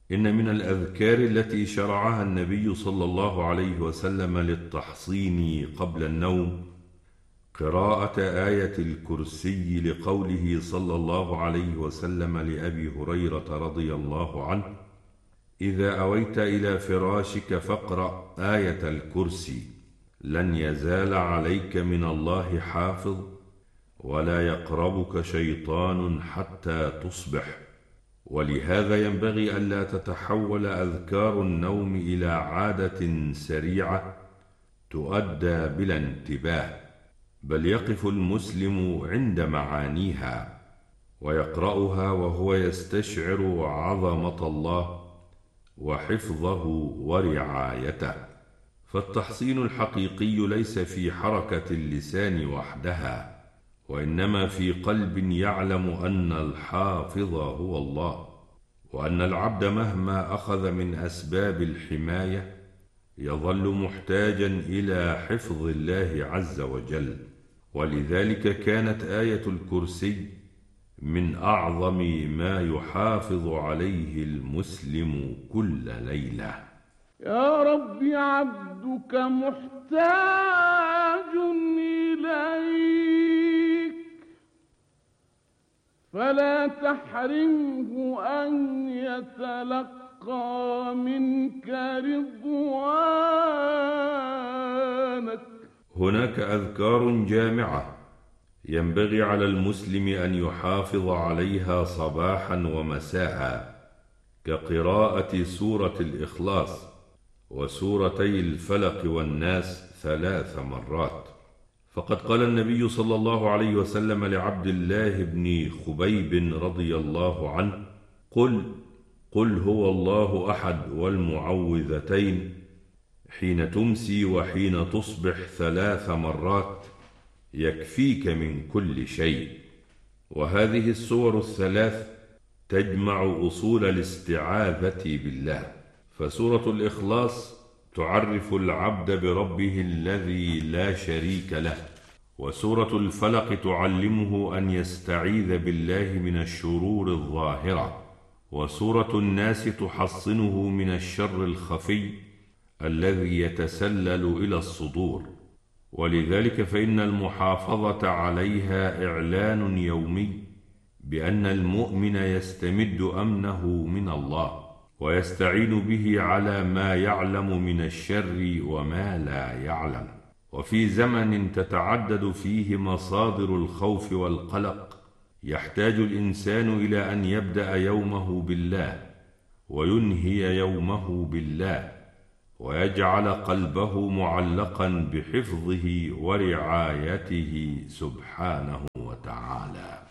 إن من الأذكار التي شرعها النبي صلى الله عليه وسلم للتحصين قبل النوم قراءة آية الكرسي، لقوله صلى الله عليه وسلم لأبي هريرة رضي الله عنه: إذا أويت إلى فراشك فاقرأ آية الكرسي، لن يزال عليك من الله حافظ، ولا يقربك شيطان حتى تصبح. ولهذا ينبغي ألا تتحول أذكار النوم إلى عادة سريعة تؤدى بلا انتباه، بل يقف المسلم عند معانيها ويقرأها وهو يستشعر عظمة الله وحفظه ورعايته. فالتحصين الحقيقي ليس في حركة اللسان وحدها، وإنما في قلب يعلم أن الحافظ هو الله، وأن العبد مهما أخذ من أسباب الحماية يظل محتاجا إلى حفظ الله عز وجل. ولذلك كانت آية الكرسي من أعظم ما يحافظ عليه المسلم كل ليلة. يا رب عبدك محتاج إليك، فلا تحرمه أن يتلقى منك رضوانك. هناك أذكار جامعة ينبغي على المسلم أن يحافظ عليها صباحا ومساء، كقراءة سورة الإخلاص وسورتي الفلق والناس 3 مرات. فقد قال النبي صلى الله عليه وسلم لعبد الله بن خبيب رضي الله عنه: قل هو الله أحد والمعوذتين حين تمسي وحين تصبح 3 مرات، يكفيك من كل شيء. وهذه السور ال3 تجمع أصول الاستعاذة بالله. فسورة الإخلاص تعرف العبد بربه الذي لا شريك له، وسورة الفلق تعلمه أن يستعيذ بالله من الشرور الظاهرة، وسورة الناس تحصنه من الشر الخفي الذي يتسلل إلى الصدور. ولذلك فإن المحافظة عليها إعلان يومي بأن المؤمن يستمد أمنه من الله، ويستعين به على ما يعلم من الشر وما لا يعلم. وفي زمن تتعدد فيه مصادر الخوف والقلق، يحتاج الإنسان إلى أن يبدأ يومه بالله وينهي يومه بالله، ويجعل قلبه معلقا بحفظه ورعايته سبحانه